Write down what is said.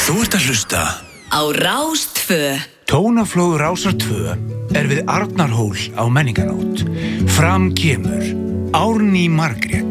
Þú ert að hlusta á Rás 2. Tónaflóð Rásar 2 við Arnarhól á Menningarnótt. Fram kemur Árný Margrét.